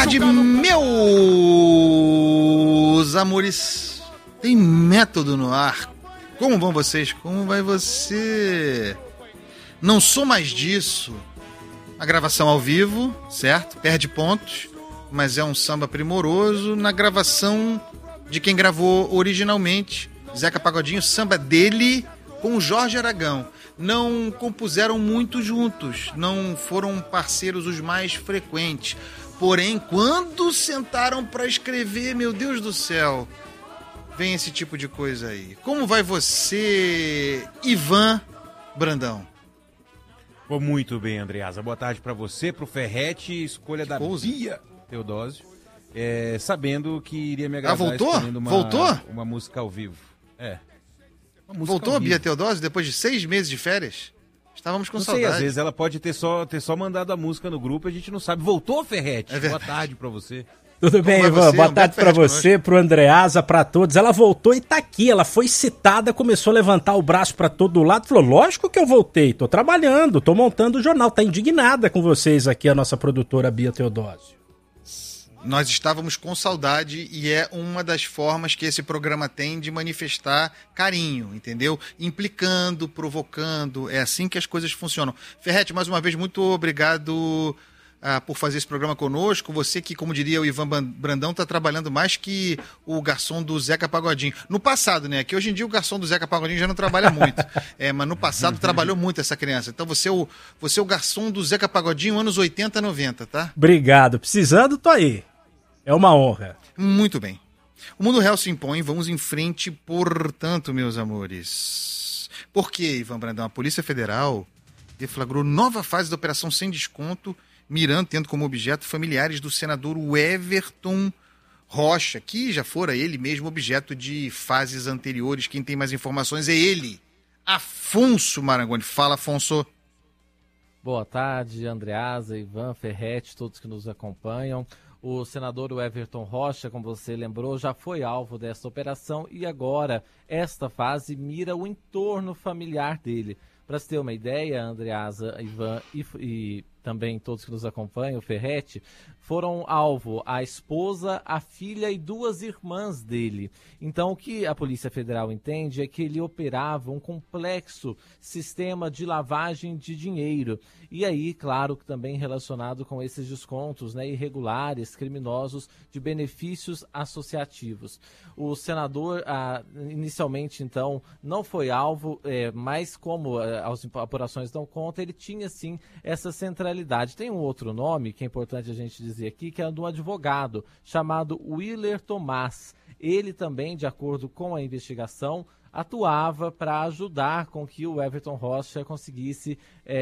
tarde, meus amores. Tem método no ar. Como vão vocês? Como vai você? Não sou mais disso. A gravação ao vivo, certo? Perde pontos, mas é um samba primoroso. Na gravação de quem gravou originalmente, Zeca Pagodinho, samba dele com o Jorge Aragão. Não compuseram muito juntos, não foram parceiros os mais frequentes. Porém, quando sentaram para escrever, meu Deus do céu, vem esse tipo de coisa aí. Como vai você, Ivan Brandão? Vou muito bem, Andreasa. Boa tarde para você, pro Ferretti, escolha da Bia Teodósio. Sabendo que iria me agradar. Voltou? Uma música ao vivo. Voltou, Bia Teodósio, depois de 6 meses de férias? Estávamos com saudade. Não sei, às vezes ela pode ter só mandado a música no grupo, a gente não sabe. Voltou, Ferretti? Boa tarde pra você. Tudo bem, Ivan? Boa tarde pra você, pro Andreasa, pra todos. Ela voltou e tá aqui, ela foi citada, começou a levantar o braço pra todo lado, falou, lógico que eu voltei, tô trabalhando, tô montando o jornal, tá indignada com vocês aqui, a nossa produtora Bia Teodósio. Nós estávamos com saudade e é uma das formas que esse programa tem de manifestar carinho, entendeu? Implicando, provocando, é assim que as coisas funcionam. Ferretti, mais uma vez, muito obrigado por fazer esse programa conosco. Você que, como diria o Ivan Brandão, está trabalhando mais que o garçom do Zeca Pagodinho. No passado, né? Que hoje em dia o garçom do Zeca Pagodinho já não trabalha muito. Mas no passado trabalhou muito essa criança. Então você é o garçom do Zeca Pagodinho anos 80, 90, tá? Obrigado. Precisando, tô aí. É uma honra. Muito bem. O mundo real se impõe, vamos em frente, portanto, meus amores. Por que, Ivan Brandão? A Polícia Federal deflagrou nova fase da Operação Sem Desconto, mirando, tendo como objeto familiares do senador Everton Rocha, que já fora ele mesmo objeto de fases anteriores. Quem tem mais informações é ele, Afonso Marangoni. Fala, Afonso. Boa tarde, Andreasa, Ivan, Ferretti, todos que nos acompanham. O senador Everton Rocha, como você lembrou, já foi alvo desta operação e agora esta fase mira o entorno familiar dele. Para se ter uma ideia, Andreasa, Ivan e também todos que nos acompanham, o Ferretti, foram alvo a esposa, a filha e 2 irmãs dele. Então, o que a Polícia Federal entende é que ele operava um complexo sistema de lavagem de dinheiro. E aí, claro, que também relacionado com esses descontos, né, irregulares, criminosos, de benefícios associativos. O senador, inicialmente, então, não foi alvo, mas como as apurações dão conta, ele tinha, sim, essa centralidade. Tem um outro nome que é importante a gente dizer aqui, que é de um advogado chamado Willer Tomás. Ele também, de acordo com a investigação, atuava para ajudar com que o Everton Rocha conseguisse,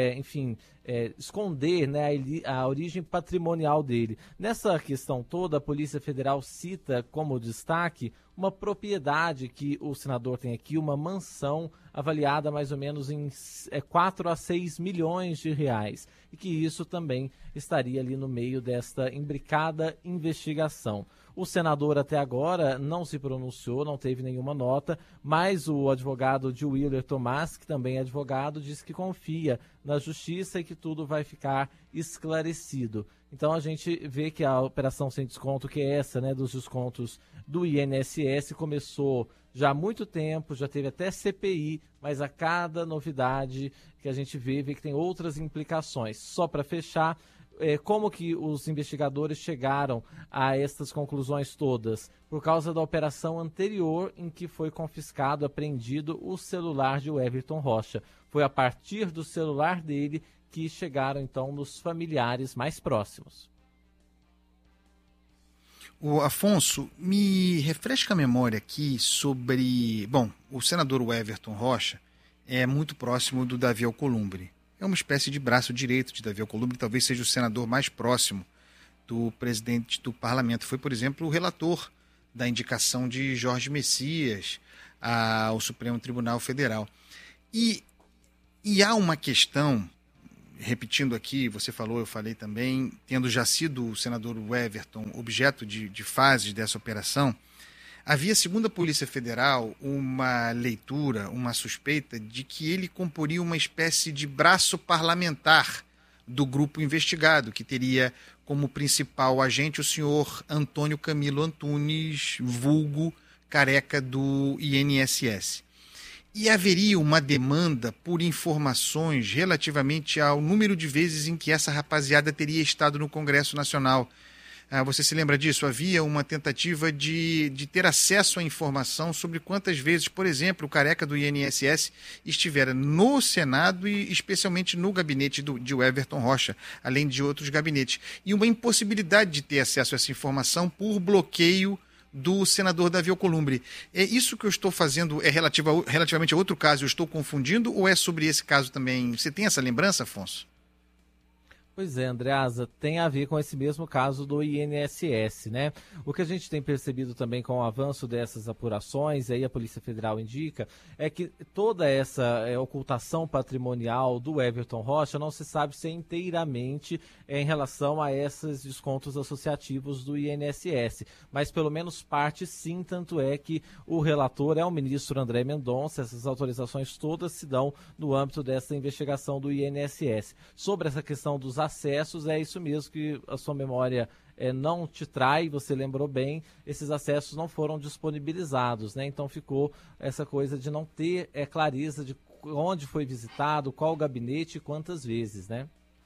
esconder, né, a origem patrimonial dele. Nessa questão toda, a Polícia Federal cita como destaque uma propriedade que o senador tem aqui, uma mansão avaliada mais ou menos em 4 a 6 milhões de reais. E que isso também estaria ali no meio desta imbricada investigação. O senador até agora não se pronunciou, não teve nenhuma nota, mas o advogado de Willer Tomás, que também é advogado, disse que confia na justiça e que tudo vai ficar esclarecido. Então a gente vê que a operação sem desconto, que é essa, né, dos descontos do INSS, começou já há muito tempo, já teve até CPI, mas a cada novidade que a gente vê que tem outras implicações. Só para fechar, como que os investigadores chegaram a essas conclusões todas? Por causa da operação anterior em que foi confiscado, apreendido o celular de Everton Rocha. Foi a partir do celular dele que chegaram, então, nos familiares mais próximos. O Afonso, me refresca a memória aqui sobre... Bom, o senador Everton Rocha é muito próximo do Davi Alcolumbre. É uma espécie de braço direito de Davi Alcolumbre, talvez seja o senador mais próximo do presidente do parlamento. Foi, por exemplo, o relator da indicação de Jorge Messias ao Supremo Tribunal Federal. E há uma questão, repetindo aqui, você falou, eu falei também, tendo já sido o senador Everton objeto de fases dessa operação, havia, segundo a Polícia Federal, uma leitura, uma suspeita de que ele comporia uma espécie de braço parlamentar do grupo investigado, que teria como principal agente o senhor Antônio Camilo Antunes, vulgo Careca, do INSS. E haveria uma demanda por informações relativamente ao número de vezes em que essa rapaziada teria estado no Congresso Nacional. Você se lembra disso? Havia uma tentativa de ter acesso à informação sobre quantas vezes, por exemplo, o Careca do INSS estivera no Senado e especialmente no gabinete de Everton Rocha, além de outros gabinetes. E uma impossibilidade de ter acesso a essa informação por bloqueio do senador Davi Alcolumbre. É isso que eu estou fazendo, é relativamente a outro caso, eu estou confundindo, ou é sobre esse caso também? Você tem essa lembrança, Afonso? Pois é, Andreasa, tem a ver com esse mesmo caso do INSS, né? O que a gente tem percebido também com o avanço dessas apurações, e aí a Polícia Federal indica, é que toda essa ocultação patrimonial do Everton Rocha não se sabe se é inteiramente em relação a esses descontos associativos do INSS, mas pelo menos parte sim, tanto é que o relator é o ministro André Mendonça, essas autorizações todas se dão no âmbito dessa investigação do INSS. Sobre essa questão dos acessos, é isso mesmo que a sua memória não te trai, você lembrou bem, esses acessos não foram disponibilizados, né? Então ficou essa coisa de não ter clareza de onde foi visitado, qual gabinete e quantas vezes, né?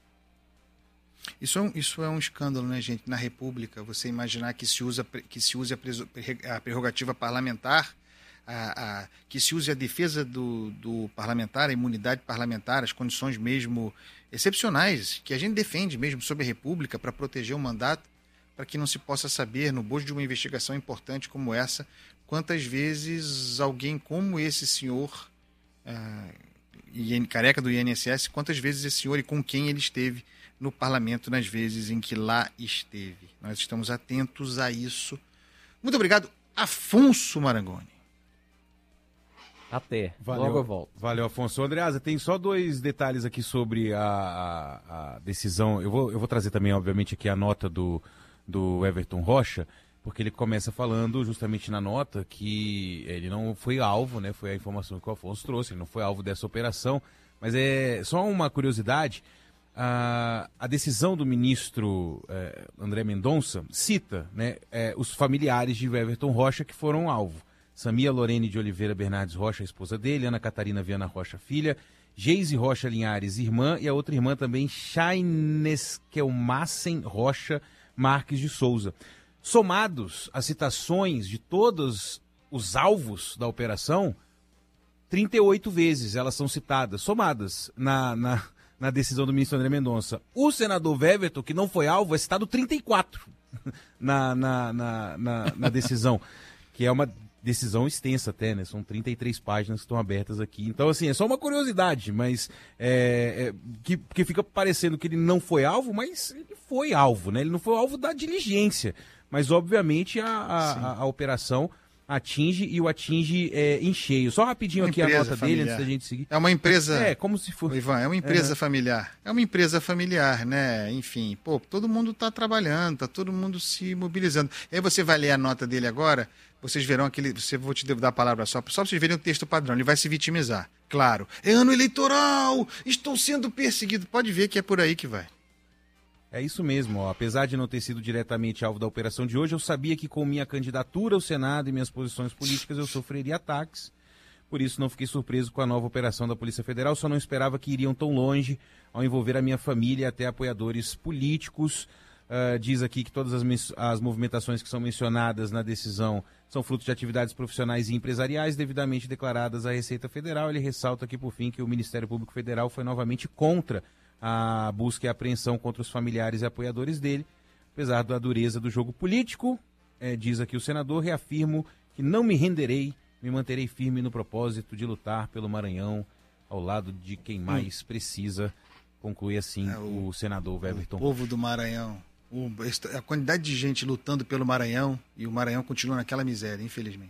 Isso é um escândalo, né, gente? Na República, você imaginar que se use a prerrogativa parlamentar, que se use a defesa do parlamentar, a imunidade parlamentar, as condições mesmo excepcionais que a gente defende mesmo sobre a República para proteger o mandato, para que não se possa saber, no bojo de uma investigação importante como essa, quantas vezes alguém como esse senhor, Careca do INSS, quantas vezes esse senhor e com quem ele esteve no parlamento nas vezes em que lá esteve. Nós estamos atentos a isso. Muito obrigado, Afonso Marangoni. Até. Valeu, logo eu volto. Valeu, Afonso. Andreasa, tem só 2 detalhes aqui sobre a decisão. Eu vou trazer também, obviamente, aqui a nota do Everton Rocha, porque ele começa falando justamente na nota que ele não foi alvo, né? Foi a informação que o Afonso trouxe, ele não foi alvo dessa operação. Mas é só uma curiosidade, a decisão do ministro André Mendonça cita, né, os familiares de Everton Rocha que foram alvo. Samia Lorene de Oliveira Bernardes Rocha, a esposa dele, Ana Catarina Viana Rocha, filha, Geise Rocha Linhares, irmã, e a outra irmã também, Chaineskelmassen Rocha Marques de Souza. Somados as citações de todos os alvos da operação, 38 vezes elas são citadas, somadas na decisão do ministro André Mendonça. O senador Everton, que não foi alvo, é citado 34 na decisão, que é uma decisão extensa até, né? São 33 páginas que estão abertas aqui. Então, assim, é só uma curiosidade, mas que fica parecendo que ele não foi alvo, mas ele foi alvo, né? Ele não foi alvo da diligência. Mas, obviamente, a operação atinge em cheio. Só rapidinho aqui a nota dele, antes da gente seguir. É uma empresa... como se fosse... Ivan, é uma empresa familiar. É uma empresa familiar, né? Enfim, todo mundo está trabalhando, está todo mundo se mobilizando. Aí você vai ler a nota dele agora, vocês verão vou te dar a palavra só para vocês verem o texto padrão. Ele vai se vitimizar. Claro. É ano eleitoral! Estou sendo perseguido. Pode ver que é por aí que vai. É isso mesmo, ó. Apesar de não ter sido diretamente alvo da operação de hoje, eu sabia que com minha candidatura ao Senado e minhas posições políticas eu sofreria ataques. Por isso não fiquei surpreso com a nova operação da Polícia Federal, só não esperava que iriam tão longe ao envolver a minha família e até apoiadores políticos. Diz aqui que todas as movimentações que são mencionadas na decisão são frutos de atividades profissionais e empresariais devidamente declaradas à Receita Federal. Ele ressalta aqui, por fim, que o Ministério Público Federal foi novamente contra a busca e a apreensão contra os familiares e apoiadores dele. Apesar da dureza do jogo político, diz aqui o senador, reafirmo que não me renderei, me manterei firme no propósito de lutar pelo Maranhão ao lado de quem mais precisa, conclui assim o senador Everton. O povo do Maranhão, a quantidade de gente lutando pelo Maranhão, e o Maranhão continua naquela miséria, infelizmente.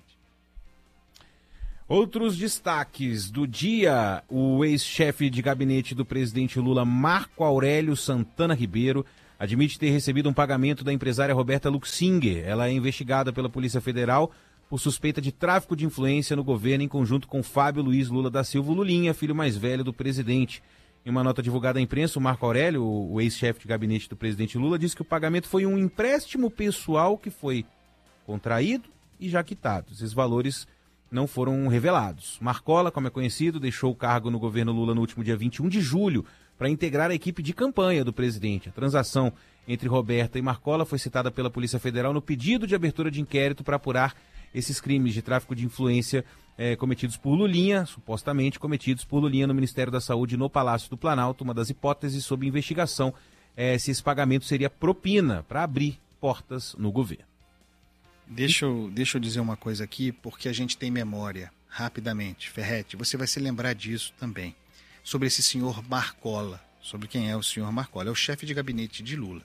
Outros destaques do dia: o ex-chefe de gabinete do presidente Lula, Marco Aurélio Santana Ribeiro, admite ter recebido um pagamento da empresária Roberta Luxinger. Ela é investigada pela Polícia Federal por suspeita de tráfico de influência no governo em conjunto com Fábio Luiz Lula da Silva, Lulinha, filho mais velho do presidente. Em uma nota divulgada à imprensa, o Marco Aurélio, o ex-chefe de gabinete do presidente Lula, disse que o pagamento foi um empréstimo pessoal que foi contraído e já quitado. Esses valores não foram revelados. Marcola, como é conhecido, deixou o cargo no governo Lula no último dia 21 de julho para integrar a equipe de campanha do presidente. A transação entre Roberta e Marcola foi citada pela Polícia Federal no pedido de abertura de inquérito para apurar esses crimes de tráfico de influência cometidos por Lulinha, supostamente cometidos por Lulinha no Ministério da Saúde no Palácio do Planalto. Uma das hipóteses sob investigação se esse pagamento seria propina para abrir portas no governo. Deixa eu dizer uma coisa aqui, porque a gente tem memória, rapidamente. Ferretti, você vai se lembrar disso também, sobre esse senhor Marcola. Sobre quem é o senhor Marcola. É o chefe de gabinete de Lula.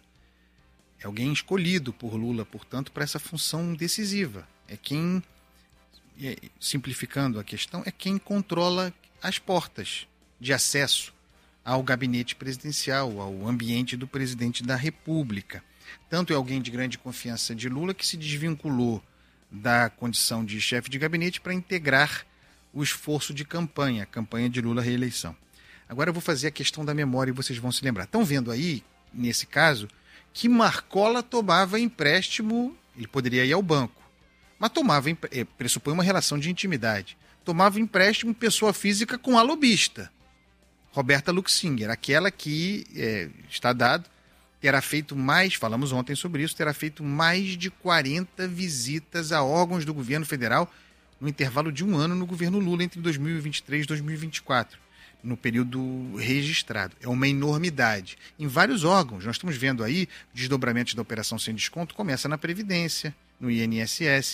É alguém escolhido por Lula, portanto, para essa função decisiva. É quem, simplificando a questão, é quem controla as portas de acesso ao gabinete presidencial, ao ambiente do presidente da República. Tanto é alguém de grande confiança de Lula que se desvinculou da condição de chefe de gabinete para integrar o esforço de campanha, a campanha de Lula à reeleição. Agora eu vou fazer a questão da memória e vocês vão se lembrar. Estão vendo aí, nesse caso, que Marcola tomava empréstimo, ele poderia ir ao banco, mas pressupõe uma relação de intimidade. Tomava empréstimo pessoa física com a lobista, Roberta Luxinger, aquela que está dado, terá feito mais, falamos ontem sobre isso, terá feito mais de 40 visitas a órgãos do governo federal no intervalo de um ano no governo Lula, entre 2023 e 2024, no período registrado. É uma enormidade. Em vários órgãos, nós estamos vendo aí desdobramentos da Operação Sem Desconto, começa na Previdência, no INSS,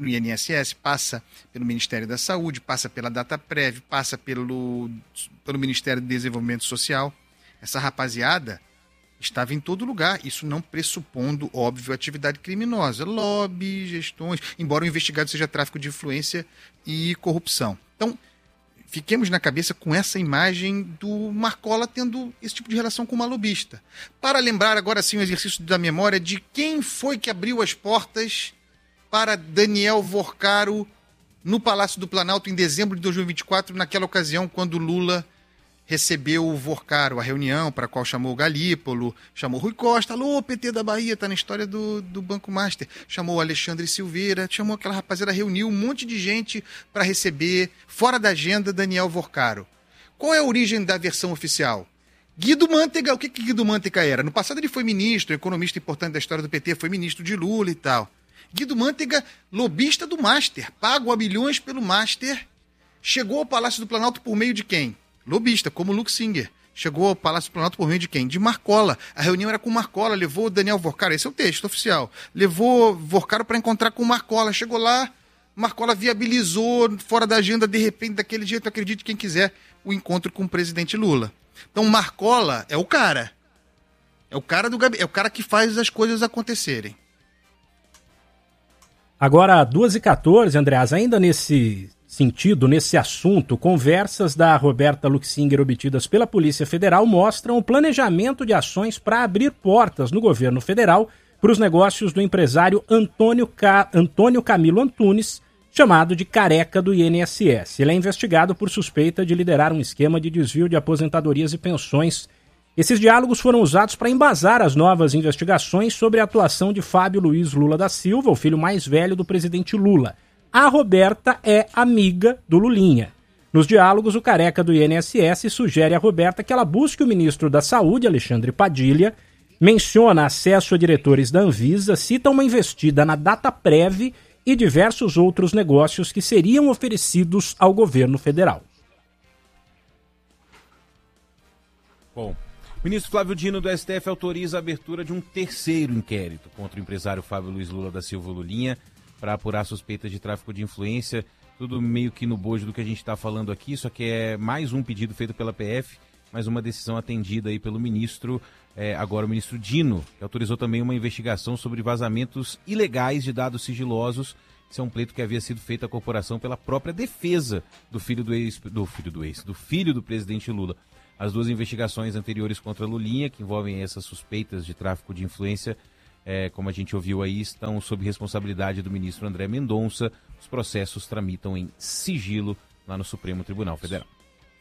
passa pelo Ministério da Saúde, passa pela Dataprev, passa pelo Ministério do Desenvolvimento Social. Essa rapaziada estava em todo lugar, isso não pressupondo, óbvio, atividade criminosa, lobby, gestões, embora o investigado seja tráfico de influência e corrupção. Então, fiquemos na cabeça com essa imagem do Marcola tendo esse tipo de relação com uma lobista. Para lembrar agora sim o exercício da memória de quem foi que abriu as portas para Daniel Vorcaro no Palácio do Planalto em dezembro de 2024, naquela ocasião quando Lula recebeu o Vorcaro, a reunião para a qual chamou o Galípolo, chamou Rui Costa, alô, PT da Bahia, tá na história do Banco Master, chamou o Alexandre Silveira, chamou aquela rapaziada, reuniu um monte de gente para receber, fora da agenda, Daniel Vorcaro. Qual é a origem da versão oficial? Guido Mantega, o que Guido Mantega era? No passado ele foi ministro, economista importante da história do PT, foi ministro de Lula e tal. Guido Mantega, lobista do Master, pago a milhões pelo Master, chegou ao Palácio do Planalto por meio de quem? Lobista, como Luxinger. Chegou ao Palácio do Planalto por meio de quem? De Marcola. A reunião era com Marcola, levou o Daniel Vorcaro, esse é o texto oficial, levou Vorcaro para encontrar com Marcola. Chegou lá, Marcola viabilizou, fora da agenda, de repente, daquele jeito, acredite quem quiser, o encontro com o presidente Lula. Então Marcola é o cara. É o cara que faz as coisas acontecerem. Agora, 2h14, Andreas, ainda nesse sentido, nesse assunto, conversas da Roberta Luxinger obtidas pela Polícia Federal mostram o planejamento de ações para abrir portas no governo federal para os negócios do empresário Antônio Camilo Antunes, chamado de Careca do INSS. Ele é investigado por suspeita de liderar um esquema de desvio de aposentadorias e pensões. Esses diálogos foram usados para embasar as novas investigações sobre a atuação de Fábio Luiz Lula da Silva, o filho mais velho do presidente Lula. A Roberta é amiga do Lulinha. Nos diálogos, o Careca do INSS sugere a Roberta que ela busque o ministro da Saúde, Alexandre Padilha, menciona acesso a diretores da Anvisa, cita uma investida na Dataprev e diversos outros negócios que seriam oferecidos ao governo federal. Bom, o ministro Flávio Dino do STF autoriza a abertura de um terceiro inquérito contra o empresário Fábio Luiz Lula da Silva Lulinha para apurar suspeitas de tráfico de influência, tudo meio que no bojo do que a gente está falando aqui, só que é mais um pedido feito pela PF, mais uma decisão atendida aí pelo ministro, agora o ministro Dino, que autorizou também uma investigação sobre vazamentos ilegais de dados sigilosos. Esse é um pleito que havia sido feito à corporação pela própria defesa do filho do presidente Lula. As duas investigações anteriores contra Lulinha, que envolvem essas suspeitas de tráfico de influência, como a gente ouviu aí, estão sob responsabilidade do ministro André Mendonça. Os processos tramitam em sigilo lá no Supremo Tribunal Federal.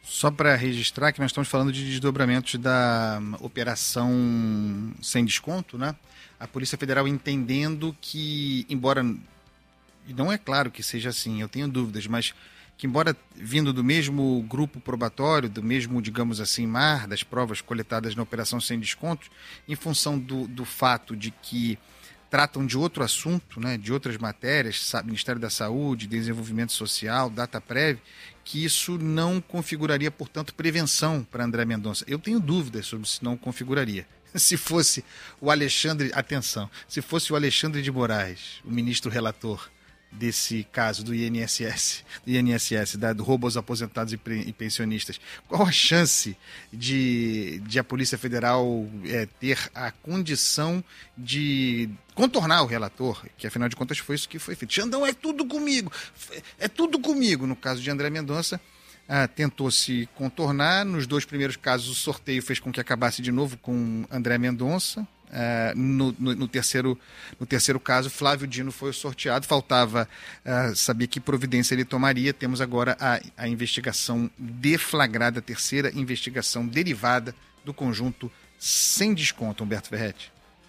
Só para registrar que nós estamos falando de desdobramentos da operação sem desconto, né? A Polícia Federal entendendo que, embora, e não é claro que seja assim, eu tenho dúvidas, mas que embora vindo do mesmo grupo probatório, do mesmo, digamos assim, mar das provas coletadas na operação sem desconto, em função do fato de que tratam de outro assunto, né, de outras matérias, Ministério da Saúde, Desenvolvimento Social, DataPrev, que isso não configuraria, portanto, prevenção para André Mendonça. Eu tenho dúvidas sobre se não configuraria. Se fosse o Alexandre, atenção, se fosse o Alexandre de Moraes, o ministro relator desse caso do INSS, do roubo aos aposentados e pensionistas, qual a chance de a Polícia Federal ter a condição de contornar o relator, que afinal de contas foi isso que foi feito. Xandão, é tudo comigo. No caso de André Mendonça, tentou se contornar. Nos 2 primeiros casos, o sorteio fez com que acabasse de novo com André Mendonça. No terceiro caso, Flávio Dino foi o sorteado. Faltava saber que providência ele tomaria. Temos agora a investigação deflagrada, a terceira investigação derivada do conjunto sem desconto, Humberto Ferretti.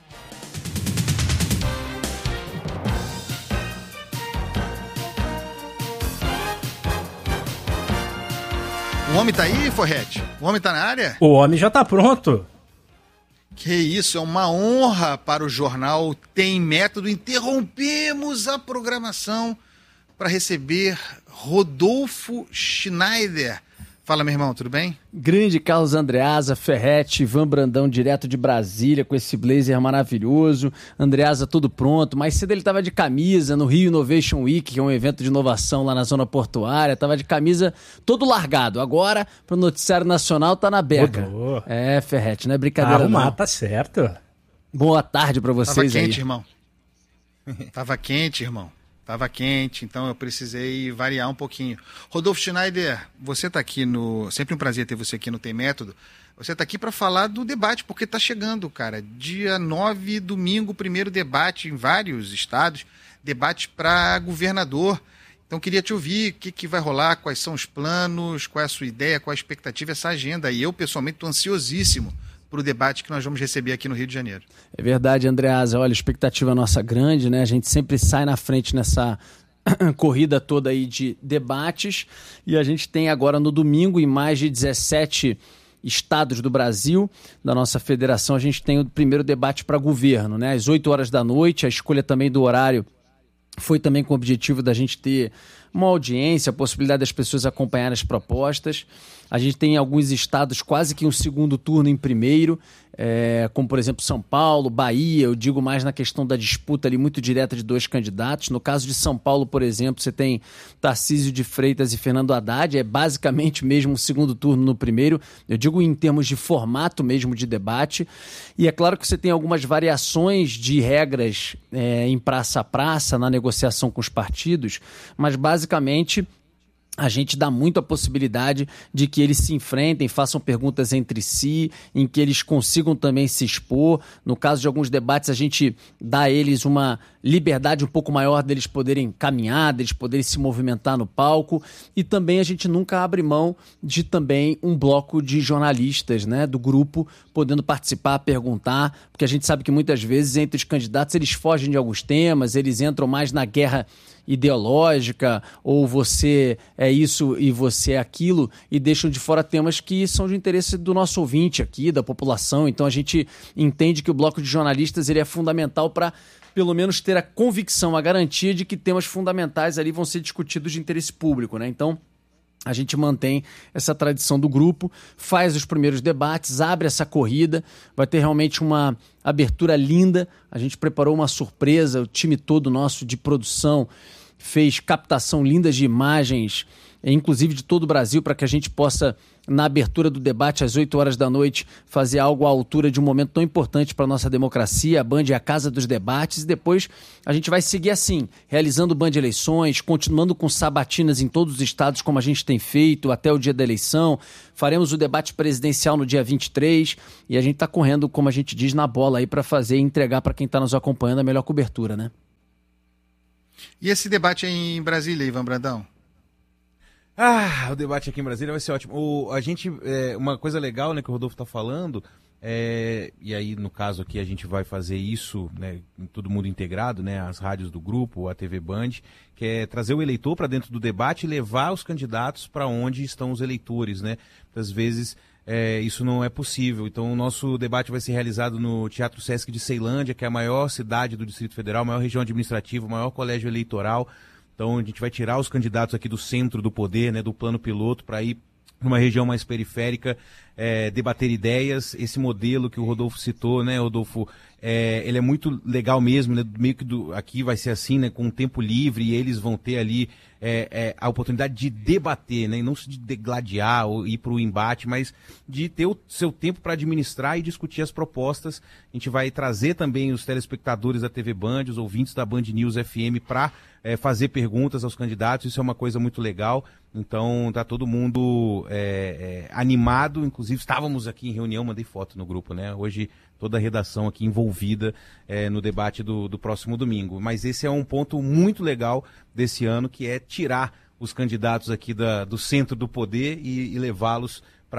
O homem tá aí, Ferretti? O homem tá na área? O homem já tá pronto. Que isso, é uma honra para o jornal Tem Método. Interrompemos a programação para receber Rodolfo Schneider. Fala, meu irmão, tudo bem? Grande Carlos Andreasa, Ferretti, Ivan Brandão, direto de Brasília, com esse blazer maravilhoso. Andreasa tudo pronto. Mais cedo ele estava de camisa no Rio Innovation Week, que é um evento de inovação lá na zona portuária. Estava de camisa todo largado. Agora, para o Noticiário Nacional, tá na beca. Rodou. Ferretti, não é brincadeira não. Tá certo. Boa tarde para vocês. Tava quente, irmão. Tava quente, então eu precisei variar um pouquinho. Rodolfo Schneider, você está aqui Sempre um prazer ter você aqui no Tem Método. Você está aqui para falar do debate, porque está chegando, cara. Dia 9, domingo, primeiro debate em vários estados. Debate para governador. Então queria te ouvir, o que vai rolar, quais são os planos, qual é a sua ideia, qual é a expectativa, essa agenda. E eu, pessoalmente, estou ansiosíssimo para o debate que nós vamos receber aqui no Rio de Janeiro. É verdade, Andreasa. Olha, a expectativa nossa grande, né? A gente sempre sai na frente nessa corrida toda aí de debates e a gente tem agora no domingo, em mais de 17 estados do Brasil, da nossa federação, a gente tem o primeiro debate para governo, né? Às 8 horas da noite, a escolha também do horário foi também com o objetivo da gente ter uma audiência, a possibilidade das pessoas acompanharem as propostas. A gente tem em alguns estados quase que um segundo turno em primeiro, como por exemplo São Paulo, Bahia, eu digo mais na questão da disputa ali muito direta de 2 candidatos. No caso de São Paulo, por exemplo, você tem Tarcísio de Freitas e Fernando Haddad, é basicamente mesmo um segundo turno no primeiro, eu digo em termos de formato mesmo de debate, e é claro que você tem algumas variações de regras em praça a praça, na negociação com os partidos, mas basicamente a gente dá muito a possibilidade de que eles se enfrentem, façam perguntas entre si, em que eles consigam também se expor. No caso de alguns debates, a gente dá a eles uma liberdade um pouco maior deles poderem caminhar, deles poderem se movimentar no palco. E também a gente nunca abre mão de também um bloco de jornalistas, né, do grupo, podendo participar, perguntar, porque a gente sabe que muitas vezes entre os candidatos eles fogem de alguns temas, eles entram mais na guerra ideológica, ou você é isso e você é aquilo, e deixam de fora temas que são de interesse do nosso ouvinte aqui, da população. Então a gente entende que o bloco de jornalistas ele é fundamental para pelo menos ter a convicção, a garantia de que temas fundamentais ali vão ser discutidos de interesse público, né? Então a gente mantém essa tradição do grupo, faz os primeiros debates, abre essa corrida, vai ter realmente uma abertura linda. A gente preparou uma surpresa, o time todo nosso de produção fez captação linda de imagens, inclusive de todo o Brasil, para que a gente possa, na abertura do debate, às 8 horas da noite, fazer algo à altura de um momento tão importante para a nossa democracia. A Band é a casa dos debates, e depois a gente vai seguir assim, realizando Band Eleições, continuando com sabatinas em todos os estados, como a gente tem feito até o dia da eleição. Faremos o debate presidencial no dia 23, e a gente está correndo, como a gente diz, na bola aí para fazer e entregar para quem está nos acompanhando a melhor cobertura, né? E esse debate aí em Brasília, Ivan Brandão? O debate aqui em Brasília vai ser ótimo. Uma coisa legal, né, que o Rodolfo está falando, e aí no caso aqui a gente vai fazer isso, né, todo mundo integrado, né, as rádios do grupo, a TV Band, que é trazer o eleitor para dentro do debate e levar os candidatos para onde estão os eleitores, né? Às vezes isso não é possível. Então o nosso debate vai ser realizado no Teatro Sesc de Ceilândia, que é a maior cidade do Distrito Federal, a maior região administrativa, o maior colégio eleitoral. Então a gente vai tirar os candidatos aqui do centro do poder, né, do plano piloto, para ir numa região mais periférica, debater ideias. Esse modelo que o Rodolfo citou, né, Rodolfo, ele é muito legal mesmo, né, meio que aqui vai ser assim, né, com tempo livre, e eles vão ter ali a oportunidade de debater, né, e não de degladiar ou ir para o embate, mas de ter o seu tempo para administrar e discutir as propostas. A gente vai trazer também os telespectadores da TV Band, os ouvintes da Band News FM para fazer perguntas aos candidatos. Isso é uma coisa muito legal. Então tá todo mundo animado, inclusive estávamos aqui em reunião, mandei foto no grupo, né? Hoje toda a redação aqui envolvida no debate do próximo domingo. Mas esse é um ponto muito legal desse ano, que é tirar os candidatos aqui do centro do poder e levá-los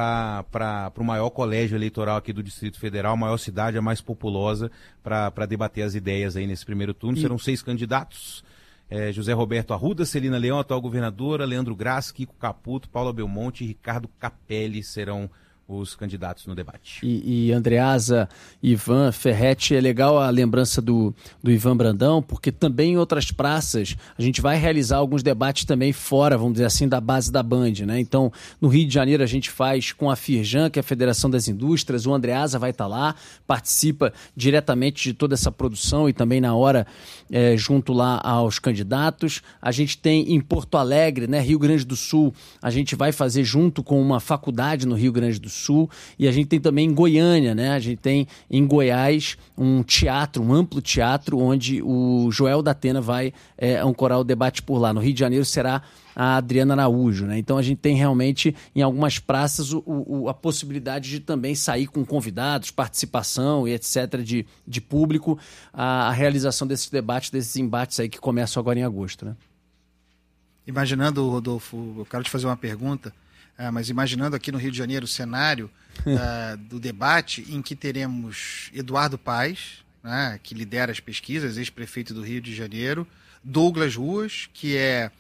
para o maior colégio eleitoral aqui do Distrito Federal, a maior cidade, a mais populosa, para debater as ideias aí nesse primeiro turno. Serão 6 candidatos. José Roberto Arruda, Celina Leão, atual governadora, Leandro Graz, Kiko Caputo, Paula Belmonte e Ricardo Capelli serão os candidatos no debate. E Andreasa, Ivan, Ferretti, é legal a lembrança do Ivan Brandão, porque também em outras praças a gente vai realizar alguns debates também fora, vamos dizer assim, da base da Band, né? Então, no Rio de Janeiro a gente faz com a Firjan, que é a Federação das Indústrias, o Andreasa vai estar lá, participa diretamente de toda essa produção e também na hora junto lá aos candidatos. A gente tem em Porto Alegre, né, Rio Grande do Sul, a gente vai fazer junto com uma faculdade no Rio Grande do Sul, e a gente tem também em Goiânia, né? A gente tem em Goiás um amplo teatro, onde o Joel da Atena vai ancorar o debate por lá. No Rio de Janeiro será a Adriana Araújo, né? Então a gente tem realmente em algumas praças a possibilidade de também sair com convidados, participação e etc. de público, a realização desses debates, desses embates aí que começam agora em agosto, né? Imaginando, Rodolfo, eu quero te fazer uma pergunta. Mas imaginando aqui no Rio de Janeiro o cenário do debate, em que teremos Eduardo Paes, né, que lidera as pesquisas, ex-prefeito do Rio de Janeiro, Douglas Ruas, que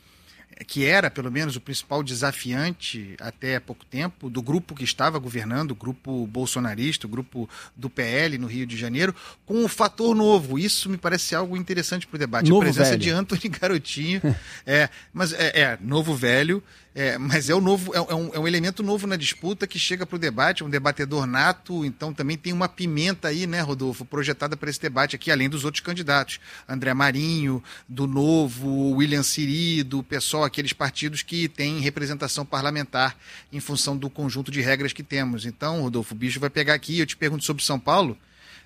era, pelo menos, o principal desafiante até pouco tempo do grupo que estava governando, o grupo bolsonarista, o grupo do PL no Rio de Janeiro, com um fator novo. Isso me parece algo interessante para o debate. Novo a presença velho. de Antony Garotinho. Mas novo velho. Mas é um elemento novo na disputa que chega para o debate, um debatedor nato, então também tem uma pimenta aí, né, Rodolfo, projetada para esse debate aqui, além dos outros candidatos. André Marinho, do Novo, William Siri, do PSOL, aqueles partidos que têm representação parlamentar em função do conjunto de regras que temos. Então, Rodolfo, o bicho vai pegar aqui. Eu te pergunto sobre São Paulo.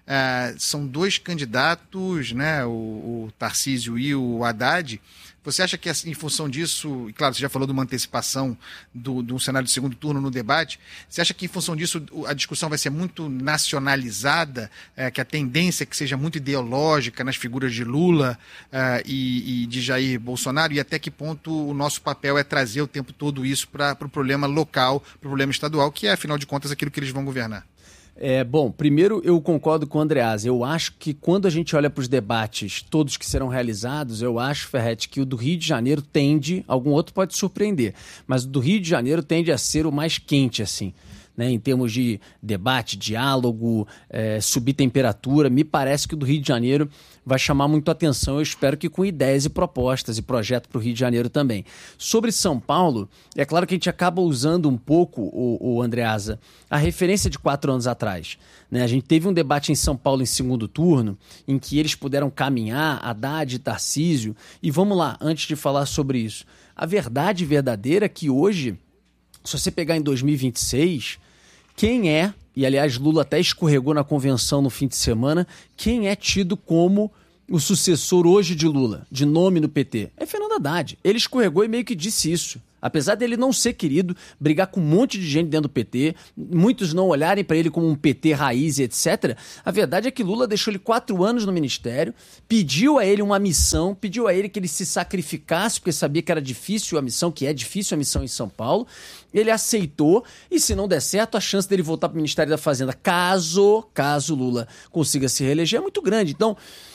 São 2 candidatos, né, o Tarcísio e o Haddad. Você acha que, em função disso, e claro, você já falou de uma antecipação de um cenário de segundo turno no debate, você acha que, em função disso, a discussão vai ser muito nacionalizada, que a tendência é que seja muito ideológica nas figuras de Lula e de Jair Bolsonaro, e até que ponto o nosso papel é trazer o tempo todo isso para o problema local, para o problema estadual, que é, afinal de contas, aquilo que eles vão governar? Bom, primeiro eu concordo com o Andreasa. Eu acho que quando a gente olha para os debates, todos que serão realizados, eu acho, Ferretti, que o do Rio de Janeiro tende, algum outro pode surpreender, mas o do Rio de Janeiro tende a ser o mais quente, assim, né, em termos de debate, diálogo, subir temperatura. Me parece que o do Rio de Janeiro vai chamar muito atenção. Eu espero que com ideias e propostas e projeto para o Rio de Janeiro também. Sobre São Paulo, é claro que a gente acaba usando um pouco, o Andreasa, a referência de 4 anos atrás, né? A gente teve um debate em São Paulo em segundo turno, em que eles puderam caminhar, Haddad e Tarcísio. E vamos lá, antes de falar sobre isso, a verdade verdadeira é que hoje, se você pegar em 2026, quem é, e aliás Lula até escorregou na convenção no fim de semana, quem é tido como o sucessor hoje de Lula, de nome no PT? É Fernando Haddad. Ele escorregou e meio que disse isso. Apesar dele não ser querido, brigar com um monte de gente dentro do PT, muitos não olharem para ele como um PT raiz e etc., a verdade é que Lula deixou ele 4 anos no ministério, pediu a ele uma missão, pediu a ele que ele se sacrificasse, porque sabia que era difícil a missão, que é difícil a missão em São Paulo. Ele aceitou, e se não der certo, a chance dele voltar para o Ministério da Fazenda, caso Lula consiga se reeleger, é muito grande. Então,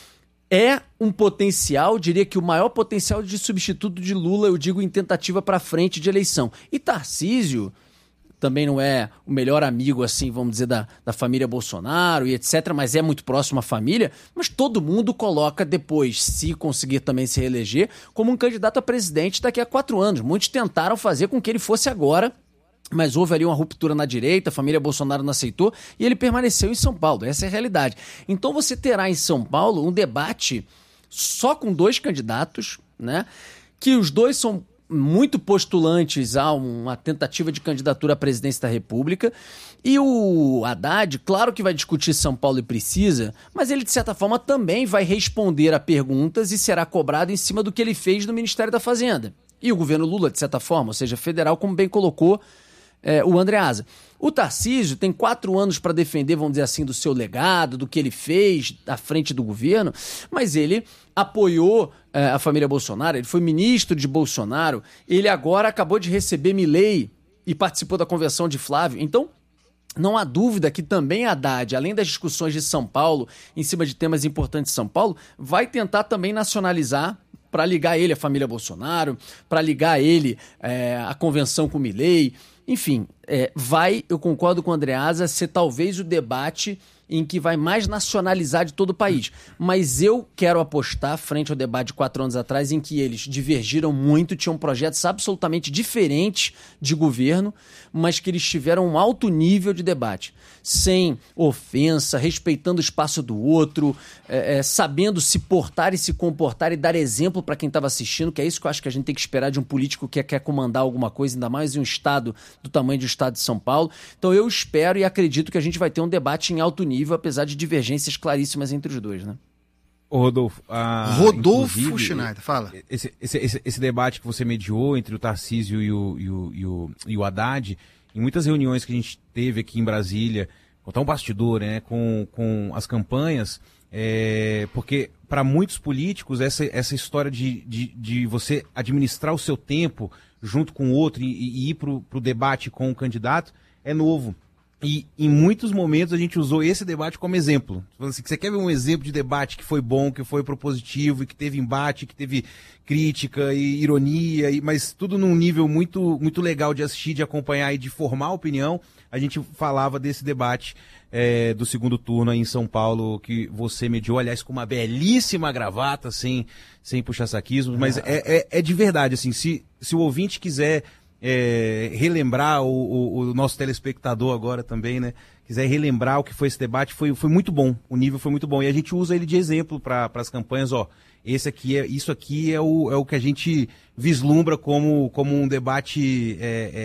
é um potencial, diria que o maior potencial de substituto de Lula, eu digo, em tentativa para frente de eleição. E Tarcísio também não é o melhor amigo, assim, vamos dizer, da família Bolsonaro e etc., mas é muito próximo à família, mas todo mundo coloca depois, se conseguir também se reeleger, como um candidato a presidente daqui a 4 anos. Muitos tentaram fazer com que ele fosse agora, mas houve ali uma ruptura na direita, a família Bolsonaro não aceitou e ele permaneceu em São Paulo. Essa é a realidade. Então você terá em São Paulo um debate só com 2 candidatos, né? Que os 2 são muito postulantes a uma tentativa de candidatura à presidência da República. E o Haddad, claro que vai discutir São Paulo e precisa, mas ele, de certa forma, também vai responder a perguntas e será cobrado em cima do que ele fez no Ministério da Fazenda. E o governo Lula, de certa forma, ou seja, federal, como bem colocou o Andreasa. O Tarcísio tem 4 anos para defender, vamos dizer assim, do seu legado, do que ele fez à frente do governo, mas ele apoiou a família Bolsonaro, ele foi ministro de Bolsonaro, ele agora acabou de receber Milei e participou da convenção de Flávio. Então, não há dúvida que também Haddad, além das discussões de São Paulo, em cima de temas importantes de São Paulo, vai tentar também nacionalizar para ligar ele à família Bolsonaro, para ligar ele à convenção com Milei. Enfim, eu concordo com o Andreasa, ser talvez o debate em que vai mais nacionalizar de todo o país. Mas eu quero apostar, frente ao debate de 4 anos atrás, em que eles divergiram muito, tinham projetos absolutamente diferentes de governo, mas que eles tiveram um alto nível de debate. Sem ofensa, respeitando o espaço do outro, sabendo se portar e se comportar e dar exemplo para quem estava assistindo, que é isso que eu acho que a gente tem que esperar de um político que quer comandar alguma coisa, ainda mais em um estado do tamanho do estado de São Paulo. Então eu espero e acredito que a gente vai ter um debate em alto nível, apesar de divergências claríssimas entre os 2, né? Ô Rodolfo, Rodolfo Schneider, fala. Esse debate que você mediou entre o Tarcísio e o Haddad, em muitas reuniões que a gente teve aqui em Brasília, contar um bastidor, né, com as campanhas, porque para muitos políticos essa história de você administrar o seu tempo junto com o outro e ir para o debate com o candidato é novo. E em muitos momentos a gente usou esse debate como exemplo. Assim, você quer ver um exemplo de debate que foi bom, que foi propositivo, e que teve embate, que teve crítica e ironia, mas tudo num nível muito, muito legal de assistir, de acompanhar e de formar opinião. A gente falava desse debate do segundo turno aí em São Paulo, que você mediou, aliás, com uma belíssima gravata, sem puxa-saquismo, mas é de verdade, assim, se o ouvinte quiser relembrar, o nosso telespectador agora também, né? Quiser relembrar o que foi esse debate, foi muito bom. O nível foi muito bom. E a gente usa ele de exemplo para as campanhas, ó. Isso aqui é o que a gente vislumbra como um debate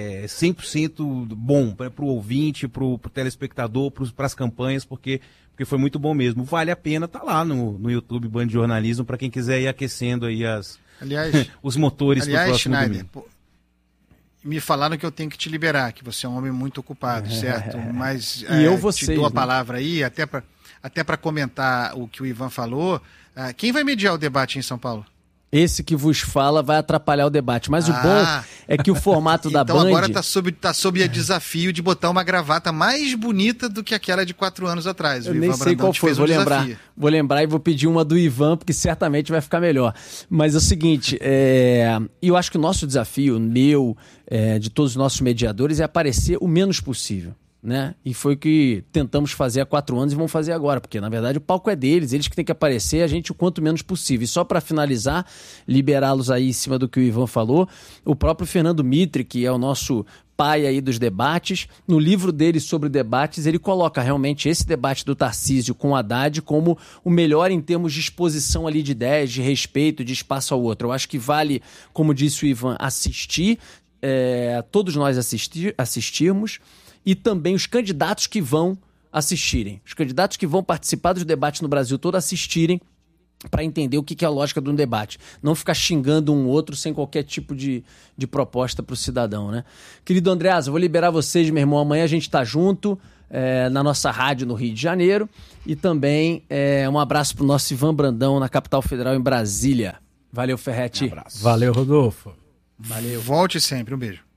100% bom para o ouvinte, para o telespectador, para as campanhas, porque foi muito bom mesmo. Vale a pena estar lá no YouTube Band de Jornalismo para quem quiser ir aquecendo aí os motores para o próximo Schneider, domingo. Me falaram que eu tenho que te liberar, que você é um homem muito ocupado, certo? Mas e eu vocês, te dou a né? palavra aí, até para comentar o que o Ivan falou. Quem vai mediar o debate em São Paulo? Esse que vos fala vai atrapalhar o debate. Mas o bom é que o formato da Band... Então agora tá sob o desafio de botar uma gravata mais bonita do que aquela de 4 anos atrás. Eu nem sei qual foi, vou lembrar e vou pedir uma do Ivan, porque certamente vai ficar melhor. Mas é o seguinte, eu acho que o nosso desafio, de todos os nossos mediadores, é aparecer o menos possível. Né? E foi o que tentamos fazer há 4 anos e vamos fazer agora, porque na verdade o palco é deles, eles que têm que aparecer, a gente o quanto menos possível. E só para finalizar, liberá-los aí em cima do que o Ivan falou, o próprio Fernando Mitre, que é o nosso pai aí dos debates, no livro dele sobre debates, ele coloca realmente esse debate do Tarcísio com o Haddad como o melhor em termos de exposição ali de ideias, de respeito, de espaço ao outro. Eu acho que vale, como disse o Ivan, assistir, todos nós assistirmos, e também os candidatos que vão assistirem. Os candidatos que vão participar dos debates no Brasil todo assistirem para entender o que é a lógica de um debate. Não ficar xingando um outro sem qualquer tipo de proposta para o cidadão, né? Querido Andreasa, eu vou liberar vocês, meu irmão. Amanhã a gente está junto na nossa rádio no Rio de Janeiro. E também um abraço para o nosso Ivan Brandão na capital federal em Brasília. Valeu, Ferretti. Um abraço. Valeu, Rodolfo. Valeu. Volte sempre. Um beijo.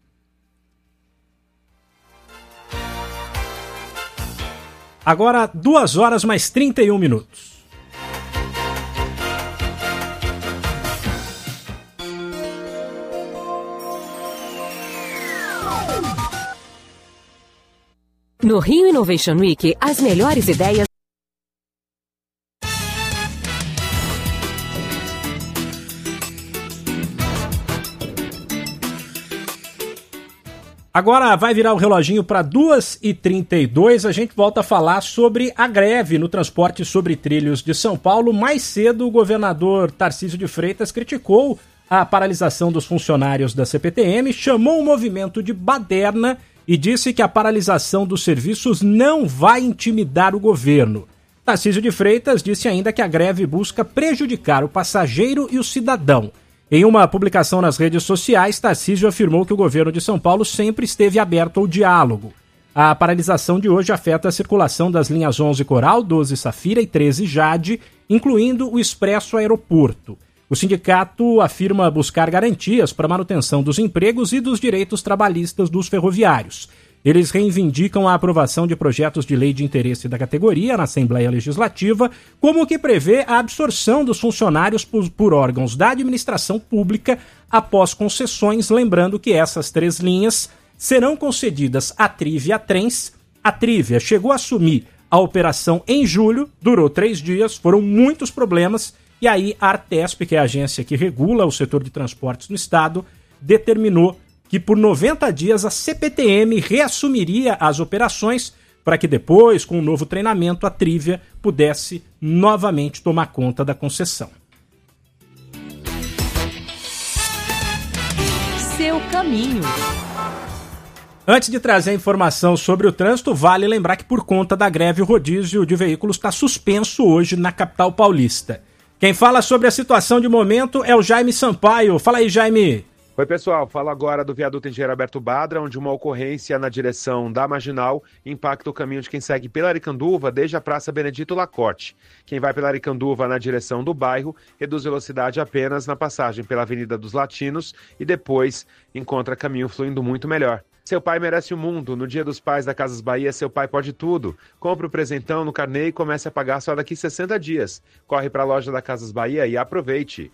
Agora, 2h mais 31. No Rio Innovation Week, as melhores ideias. Agora vai virar o reloginho para 2h32. A gente volta a falar sobre a greve no transporte sobre trilhos de São Paulo. Mais cedo, o governador Tarcísio de Freitas criticou a paralisação dos funcionários da CPTM, chamou o movimento de baderna e disse que a paralisação dos serviços não vai intimidar o governo. Tarcísio de Freitas disse ainda que a greve busca prejudicar o passageiro e o cidadão. Em uma publicação nas redes sociais, Tarcísio afirmou que o governo de São Paulo sempre esteve aberto ao diálogo. A paralisação de hoje afeta a circulação das linhas 11 Coral, 12 Safira e 13 Jade, incluindo o Expresso Aeroporto. O sindicato afirma buscar garantias para a manutenção dos empregos e dos direitos trabalhistas dos ferroviários. Eles reivindicam a aprovação de projetos de lei de interesse da categoria na Assembleia Legislativa, como o que prevê a absorção dos funcionários por órgãos da administração pública após concessões, lembrando que essas 3 linhas serão concedidas à Trívia Trens. A Trívia chegou a assumir a operação em julho, durou 3 dias, foram muitos problemas, e aí a Artesp, que é a agência que regula o setor de transportes no estado, determinou que por 90 dias a CPTM reassumiria as operações para que depois, com um novo treinamento, a Trívia pudesse novamente tomar conta da concessão. Seu caminho. Antes de trazer a informação sobre o trânsito, vale lembrar que por conta da greve o rodízio de veículos está suspenso hoje na capital paulista. Quem fala sobre a situação de momento é o Jaime Sampaio. Fala aí, Jaime. Oi, pessoal. Falo agora do viaduto Engenheiro Alberto Badra, onde uma ocorrência na direção da Marginal impacta o caminho de quem segue pela Aricanduva desde a Praça Benedito Lacorte. Quem vai pela Aricanduva na direção do bairro reduz velocidade apenas na passagem pela Avenida dos Latinos e depois encontra caminho fluindo muito melhor. Seu pai merece o mundo. No Dia dos Pais da Casas Bahia, seu pai pode tudo. Compre o presentão no carnê e comece a pagar só daqui 60 dias. Corre para a loja da Casas Bahia e aproveite.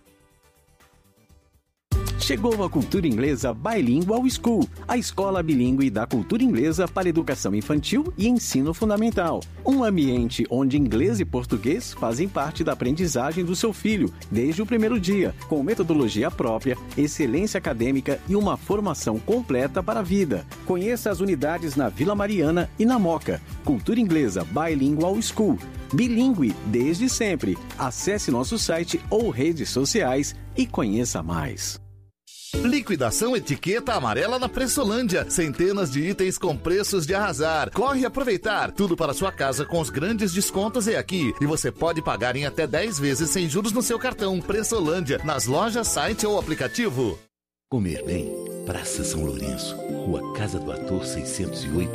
Chegou a Cultura Inglesa Bilingual School, a escola bilíngue da cultura inglesa para educação infantil e ensino fundamental. Um ambiente onde inglês e português fazem parte da aprendizagem do seu filho desde o primeiro dia, com metodologia própria, excelência acadêmica e uma formação completa para a vida. Conheça as unidades na Vila Mariana e na Moca. Cultura Inglesa Bilingual School. Bilíngue desde sempre. Acesse nosso site ou redes sociais e conheça mais. Liquidação Etiqueta Amarela na Pressolândia. Centenas de itens com preços de arrasar. Corre aproveitar. Tudo para sua casa com os grandes descontos é aqui. E você pode pagar em até 10 vezes sem juros no seu cartão. Pressolândia, nas lojas, site ou aplicativo. Comer bem. Praça São Lourenço. Rua Casa do Ator 608,